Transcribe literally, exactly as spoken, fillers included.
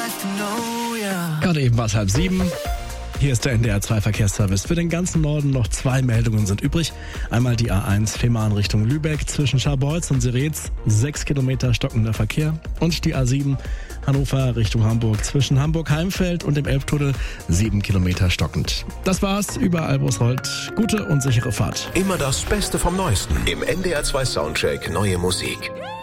Gerade eben war es halb sieben. Hier ist der N D R zwei Verkehrsservice. Für den ganzen Norden noch zwei Meldungen sind übrig. Einmal die A eins Fehmarn Richtung Lübeck zwischen Scharbeutz und Seretz, sechs Kilometer stockender Verkehr. Und die A sieben Hannover Richtung Hamburg zwischen Hamburg-Heimfeld und dem Elbtunnel, sieben Kilometer stockend. Das war's, überall wo es rollt. Gute und sichere Fahrt. Immer das Beste vom Neuesten im N D R zwei Soundcheck Neue Musik.